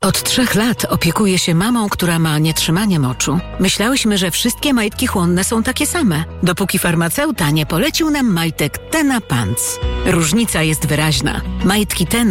Od 3 lat opiekuję się mamą, która ma nietrzymanie moczu. Myślałyśmy, że wszystkie majtki chłonne są takie same, dopóki farmaceuta nie polecił nam majtek Tena Pants. Różnica jest wyraźna. Majtki Tena